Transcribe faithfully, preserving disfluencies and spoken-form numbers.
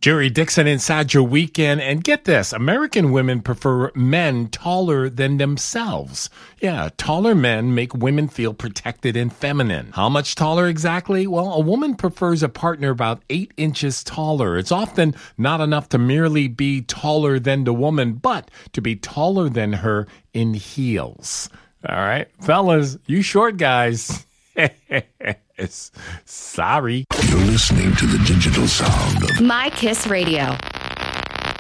Jerry Dixon inside your weekend. And get this, American women prefer men taller than themselves. Yeah, taller men make women feel protected and feminine. How much taller exactly? Well, a woman prefers a partner about eight inches taller. It's often not enough to merely be taller than the woman, but to be taller than her in heels. All right, fellas, you short guys. Sorry. You're listening to the digital sound of My Kiss Radio.